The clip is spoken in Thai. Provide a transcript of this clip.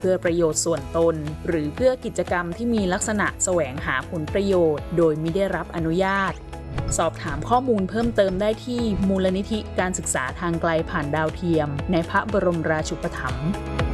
เพื่อประโยชน์ส่วนตนหรือเพื่อกิจกรรมที่มีลักษณะแสวงหาผลประโยชน์โดยไม่ได้รับอนุญาตสอบถามข้อมูลเพิ่มเติมได้ที่มูลนิธิการศึกษาทางไกลผ่านดาวเทียมในพระบรมราชูปถัมภ์